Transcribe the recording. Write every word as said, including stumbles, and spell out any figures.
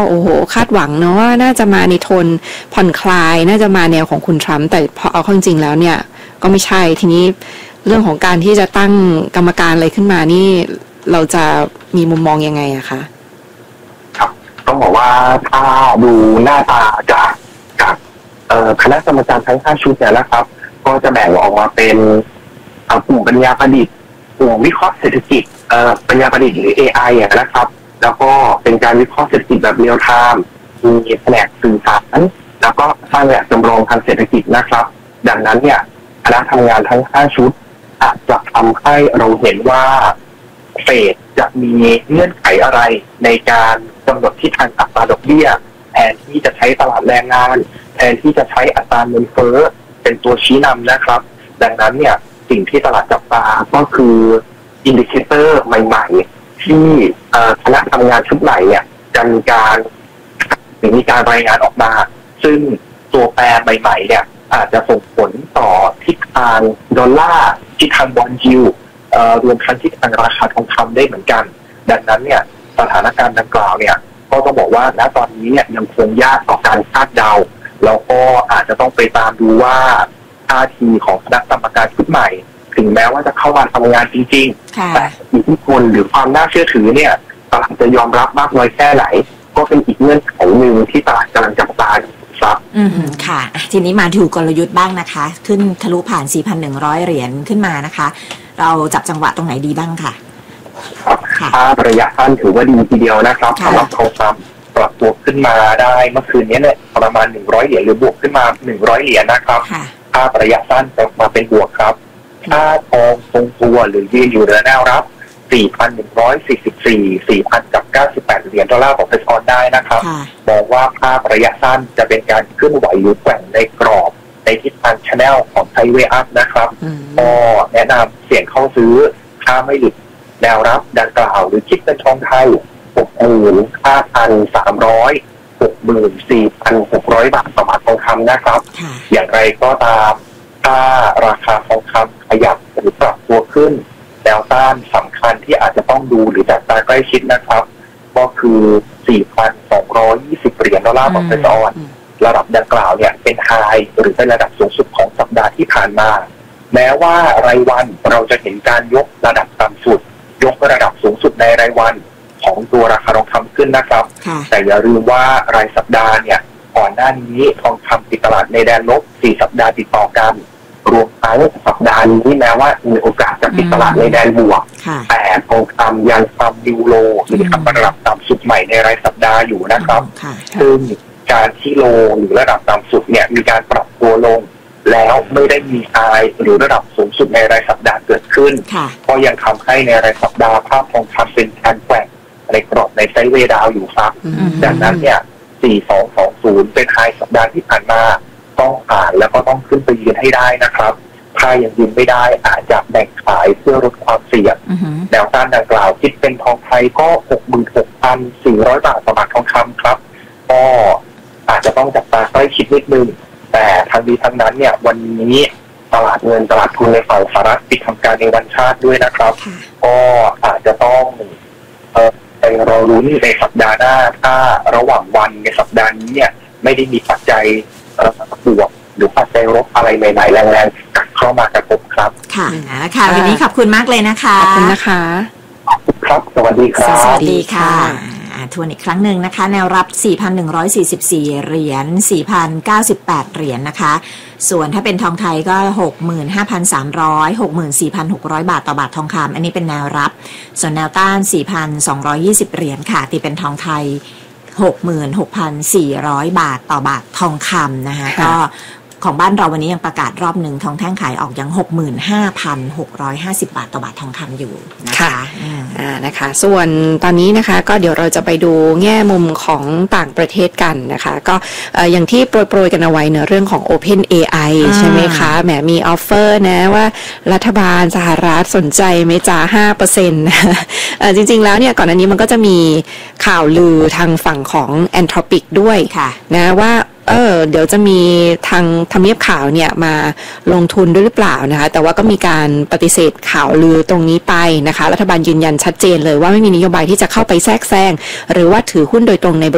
โอ้โหคาดหวังเนาะว่าน่าจะมาในโทนผ่อนคลายน่าจะมาแนวของคุณทรัมป์แต่พอเอาเข้าจริงแล้วเนี่ยก็ไม่ใช่ทีนี้เรื่องของการที่จะตั้งกรรมการอะไรขึ้นมานี่เราจะมีมุมมองยังไงอะคะครับต้องบอกว่าถ้าดูหน้าตาจากจากคณะกรรมการทั้งห้าชุดเนี่ยนะครับก็จะแบ่งออกมาเป็นกลุ่มปัญญาประดิษฐ์กลุ่มวิเคราะห์เศรษฐกิจปัญญาประดิษฐ์หรือ เอ ไอ นะครับแล้วก็เป็นการวิเคราะห์เศรษฐกิจแบบเรียลไทม์มีแผนกสื่อสารแล้วก็สร้างแหล่งจำลองทางเศรษฐกิจนะครับดังนั้นเนี่ยคณะทำงานทั้งห้าชุดอาจจะทำให้เราเห็นว่าเฟดจะมีเงื่อนไขอะไรในการกำหนดทิศทางอัตราดอกเบี้ยแทนที่จะใช้ตลาดแรงงานแทนที่จะใช้อัตราเงินเฟ้อเป็นตัวชี้นำนะครับดังนั้นเนี่ยสิ่งที่ตลาดจับตาก็คืออินดิเคเตอร์ใหม่ๆที่คณะทำงานชุดใหม่เนี่ยจะมีการหรือมีการรายงานออกมาซึ่งตัวแปรใหม่ๆเนี่ยอาจจะส่งผลต่อทิศทางดอลลาร์ทิศทางบอนด์ยิลด์รวมทั้งทิศทางราคาทองคำได้เหมือนกันดังนั้นเนี่ยสถานการณ์ดังกล่าวเนี่ยก็ต้องบอกว่าณตอนนี้เนี่ยยังคงยากต่อการคาดเดาแล้วก็อาจจะต้องไปตามดูว่าท่าทีของคณะกรรมการชุดใหม่ถึงแม้ว่าจะเข้ามาทำงานจริงๆแต่อิทธิพลหรือความน่าเชื่อถือเนี่ยตลาดจะยอมรับมากน้อยแค่ไหนก็เป็นอีกเงื่อนไขหนึ่งที่ตลาดกำลังจับตาครับอืมค่ะทีนี้มาดูกลยุทธ์บ้างนะคะขึ้นทะลุผ่าน สี่พันหนึ่งร้อย เหรียญขึ้นมานะคะเราจับจังหวะตรงไหนดีบ้างค่ะครับถ้าระยะสั้นถือว่าดีทีเดียวนะครับสำหรับทองคำปรับตัวขึ้นมาได้เมื่อคืนนี้เนี่ยประมาณหนึ่งร้อยเหรียญหรือบวกขึ้นมาหนึ่งร้อยเหรียญนะครับถ้าระยะสั้นจะมาเป็นบวกครับถ้าทองทรงตัวหรือยืนอยู่ในแนวรับ สี่พันหนึ่งร้อยสี่สิบสี่ สี่พัน กับเก้าสิบแปดเหรียญดอลลาร์ต่อเปอร์เซ็นต์ได้นะครับมองว่าภาพระยะสั้นจะเป็นการเคลื่อนไหวหรือแกว่งในกรอบในทิศทาง channel ของไซด์เวย์อัพนะครับก็แนะนำเสี่ยงเข้าซื้อถ้าไม่หลุดแนวรับดังกล่าวหรือคิดเป็นทองไทย หกหมื่นห้าพันสามร้อย หกหมื่นสี่พันหกร้อย บาทต่อบาททองคำนะครับอย่างไรก็ตามถ้าราคาทองคำขยับหรือปรับตัวขึ้นแนวต้านสำคัญที่อาจจะต้องดูหรือจับตาใกล้ชิดนะครับก็คือ สี่พันสองร้อยยี่สิบ เหรียญดอลลาร์ต่อเปอร์เซ็นต์ระดับดังกล่าวเนี่ยเป็นไฮหรือเป็นระดับสูงสุดของสัปดาห์ที่ผ่านมาแม้ว่ารายวันเราจะเห็นการยกระดับต่ำสุดยกระดับสูงสุดในรายวันของตัวราคาทองคำขึ้นนะครับแต่อย่าลืมว่ารายสัปดาห์เนี่ยก่อนหน้านี้ทองคำติดตลาดในแดนลบสี่สัปดาห์ติดต่อกันรวมทั้งสัปดาห์นี้แม้ว่ามีโอกาสจะปิดตลาดในแดนบวกแต่ทองคำยังทำนิวโลหรือทำระดับต่ำสุดใหม่ในรายสัปดาห์อยู่นะครับซึ่งการที่โลหรือระดับต่ำสุดเนี่ยมีการปรับตัวลงแล้วไม่ได้มีไฮหรือระดับสูงสุดในรายสัปดาห์เกิดขึ้นก็ยังทำให้ในรายสัปดาห์ภาพทองคำเป็นการแกว่งในกรอบในไซด์เวย์ดาวอยู่ครับดังนั้นเนี่ยสี่พันสองร้อยยี่สิบเป็นไฮสัปดาห์ที่ผ่านมาต้องผ่านแล้วก็ต้องขึ้นไปยืนให้ได้นะครับถ้ายังยืนไม่ได้อาจจะแบ่งขายเพื่อลดความเสี่ยงแนวต้านดังกล่าวคิดเป็นทองไทยก็ หกหมื่นหกพันสี่ร้อย บาทต่อบาททองคำครับก็อาจจะต้องจับตาใกล้ชิดนิดนึงแต่ทั้งนี้ทั้งนั้นเนี่ยวันนี้ตลาดเงินตลาดทุนในฝั่งสหรัฐปิดทำการในวันชาติด้วยนะครับก็อาจจะต้องเอ่อไปรอรุ้นในสัปดาห์หน้าถ้าระหว่างวันในสัปดาห์นี้เนี่ยไม่ได้มีปัจจัยบวกหรือปัจจัยลบอะไรใหม่ๆแรงๆกัดเข้ามากระทบครับค่ะค่ะวันนี้ขอบคุณมากเลยนะคะขอบคุณนะคะครับสวัสดีครับสวัสดีค่ะทวนอีกครั้งหนึ่งนะคะแนวรับ สี่พันหนึ่งร้อยสี่สิบสี่ เหรียญ สี่พันเก้าสิบแปด เหรียญ นะคะส่วนถ้าเป็นทองไทยก็ หกหมื่นห้าพันสามร้อย หกหมื่นสี่พันหกร้อย บาทต่อบาททองคำอันนี้เป็นแนวรับส่วนแนวต้าน สี่พันสองร้อยยี่สิบ เหรียญค่ะตีเป็นทองไทย หกหมื่นหกพันสี่ร้อย บาทต่อบาททองคำนะคะก็ของบ้านเราวันนี้ยังประกาศรอบหนึ่งทองแท่งขายออกยัง หกหมื่นห้าพันหกร้อยห้าสิบ บาทต่อบาททองคำอยู่นะคะอ่านะคะส่วนตอนนี้นะคะก็เดี๋ยวเราจะไปดูแง่มุมของต่างประเทศกันนะคะก็อย่างที่โปรยๆกันเอาไว้เนอะเรื่องของ Open เอ ไอ ใช่ไหมคะแหมมีออฟเฟอร์นะว่ารัฐบาลสหรัฐสนใจไหมจ้า ห้าเปอร์เซ็นต์ นะจริงๆแล้วเนี่ยก่อนหน้านี้มันก็จะมีข่าวลือทางฝั่งของ Anthropic ด้วยนะว่าเออเดี๋ยวจะมีทางทำเนียบข่าวเนี่ยมาลงทุนด้วยหรือเปล่านะคะแต่ว่าก็มีการปฏิเสธข่าวลือตรงนี้ไปนะคะรัฐบาลยืนยันชัดเจนเลยว่าไม่มีนโยบายที่จะเข้าไปแทรกแซงหรือว่าถือหุ้นโดยตรงใน